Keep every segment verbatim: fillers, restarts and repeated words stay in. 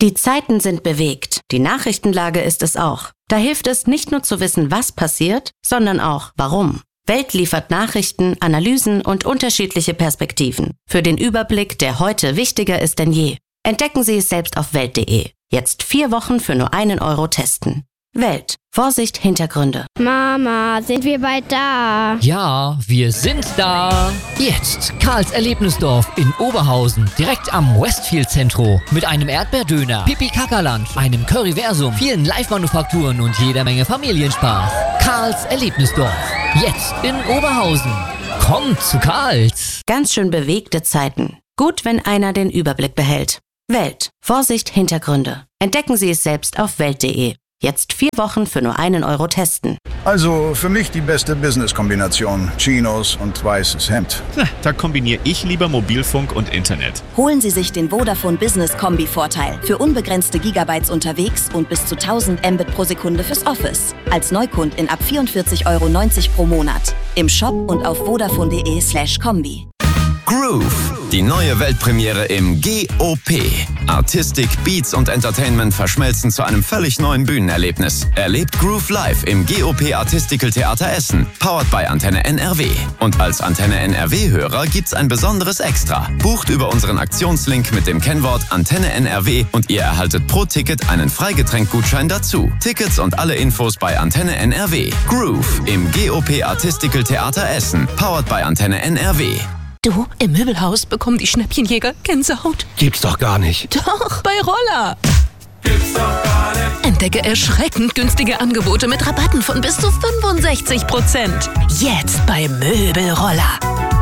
Die Zeiten sind bewegt. Die Nachrichtenlage ist es auch. Da hilft es nicht nur zu wissen, was passiert, sondern auch warum. Welt liefert Nachrichten, Analysen und unterschiedliche Perspektiven. Für den Überblick, der heute wichtiger ist denn je. Entdecken Sie es selbst auf welt punkt de. Jetzt vier Wochen für nur einen Euro testen. Welt. Vorsicht, Hintergründe. Mama, sind wir bald da? Ja, wir sind da. Jetzt Karls Erlebnisdorf in Oberhausen, direkt am Westfield-Zentro. Mit einem Erdbeerdöner, Pipi-Kaka-Lunch, einem Curryversum, vielen Live-Manufakturen und jeder Menge Familienspaß. Karls Erlebnisdorf. Jetzt in Oberhausen. Kommt zu Karls. Ganz schön bewegte Zeiten. Gut, wenn einer den Überblick behält. Welt. Vorsicht, Hintergründe. Entdecken Sie es selbst auf welt punkt de. Jetzt vier Wochen für nur einen Euro testen. Also für mich die beste Business-Kombination. Chinos und weißes Hemd. Da kombiniere ich lieber Mobilfunk und Internet. Holen Sie sich den Vodafone Business Kombi-Vorteil. Für unbegrenzte Gigabytes unterwegs und bis zu tausend Mbit pro Sekunde fürs Office. Als Neukund in ab vierundvierzig Euro neunzig pro Monat. Im Shop und auf vodafone punkt de slash kombi. Groove, die neue Weltpremiere im G O P. Artistik, Beats und Entertainment verschmelzen zu einem völlig neuen Bühnenerlebnis. Erlebt Groove live im G O P Artistical Theater Essen, powered by Antenne N R W. Und als Antenne N R W-Hörer gibt's ein besonderes Extra. Bucht über unseren Aktionslink mit dem Kennwort Antenne N R W und ihr erhaltet pro Ticket einen Freigetränkgutschein dazu. Tickets und alle Infos bei Antenne N R W. Groove im G O P Artistical Theater Essen, powered by Antenne N R W. Du, im Möbelhaus bekommen die Schnäppchenjäger Gänsehaut. Gibt's doch gar nicht. Doch, bei Roller. Gibt's doch gar nicht. Entdecke erschreckend günstige Angebote mit Rabatten von bis zu fünfundsechzig Prozent. Jetzt bei Möbelroller.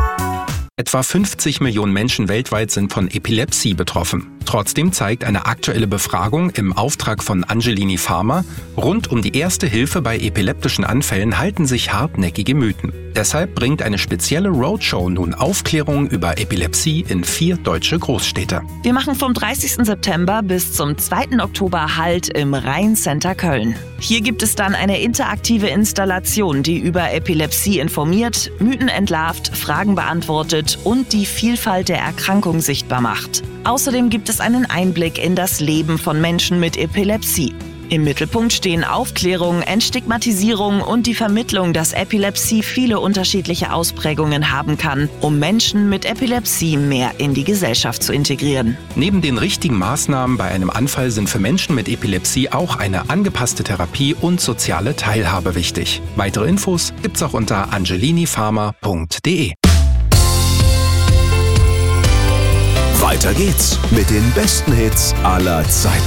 Etwa fünfzig Millionen Menschen weltweit sind von Epilepsie betroffen. Trotzdem zeigt eine aktuelle Befragung im Auftrag von Angelini Pharma, rund um die erste Hilfe bei epileptischen Anfällen halten sich hartnäckige Mythen. Deshalb bringt eine spezielle Roadshow nun Aufklärung über Epilepsie in vier deutsche Großstädte. Wir machen vom dreißigsten September bis zum zweiten Oktober Halt im Rhein-Center Köln. Hier gibt es dann eine interaktive Installation, die über Epilepsie informiert, Mythen entlarvt, Fragen beantwortet und die Vielfalt der Erkrankung sichtbar macht. Außerdem gibt es einen Einblick in das Leben von Menschen mit Epilepsie. Im Mittelpunkt stehen Aufklärung, Entstigmatisierung und die Vermittlung, dass Epilepsie viele unterschiedliche Ausprägungen haben kann, um Menschen mit Epilepsie mehr in die Gesellschaft zu integrieren. Neben den richtigen Maßnahmen bei einem Anfall sind für Menschen mit Epilepsie auch eine angepasste Therapie und soziale Teilhabe wichtig. Weitere Infos gibt's auch unter angelini pharma punkt de. Weiter geht's mit den besten Hits aller Zeiten.